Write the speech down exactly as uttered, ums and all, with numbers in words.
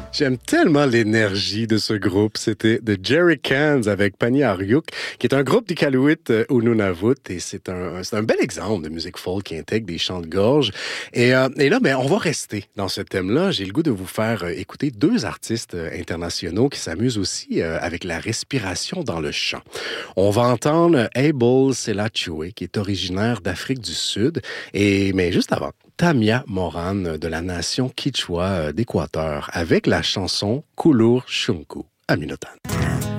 J'aime tellement l'énergie de ce groupe. C'était The Jerrycans avec Pani Aryuk, qui est un groupe d'Iqaluit euh, au Nunavut. Et c'est un, c'est un bel exemple de musique folk qui intègre des chants de gorge. Et, euh, et là, ben, on va rester dans ce thème-là. J'ai le goût de vous faire euh, écouter deux artistes euh, internationaux qui s'amusent aussi euh, avec la respiration dans le chant. On va entendre Abel Selachue, qui est originaire d'Afrique du Sud. Et, mais juste avant, Tamia Moran de la nation Kichwa d'Équateur avec la chanson Kulur Shunku à Minotan.